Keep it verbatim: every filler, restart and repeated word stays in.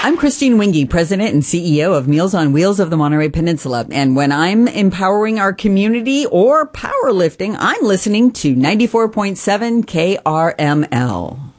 I'm Christine Wingy, President and C E O of Meals on Wheels of the Monterey Peninsula. And when I'm empowering our community or powerlifting, I'm listening to ninety-four point seven K R M L.